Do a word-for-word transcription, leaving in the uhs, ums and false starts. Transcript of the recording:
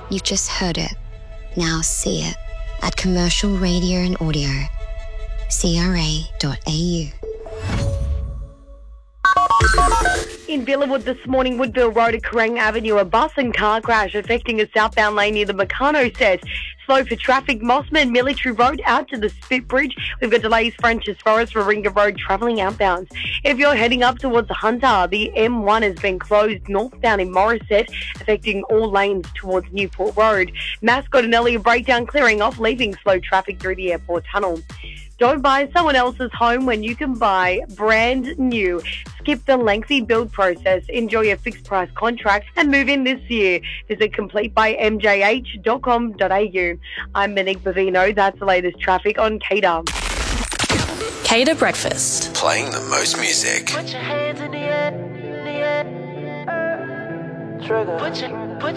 You've just heard it. Now see it at Commercial Radio and Audio, c r a dot a u. In Villawood this morning, Woodville Road at Kerang Avenue, a bus and car crash affecting a southbound lane near the Meccano set. Slow for traffic, Mossman, Military Road out to the Spit Bridge. We've got delays, French's Forest, Warringah Road, travelling outbounds. If you're heading up towards Hunter, the M one has been closed northbound in Morisset, affecting all lanes towards Newport Road. Mascot and Elliott breakdown clearing off, leaving slow traffic through the airport tunnel. Don't buy someone else's home when you can buy brand new. Skip the lengthy build process, enjoy a fixed price contract and move in this year. Visit complete by m j h dot com dot a u. I'm Monique Bavino. That's the latest traffic on Cater. Cater Breakfast. Playing the most music. Put your hands in the air, in the air. Trigger. Put your, put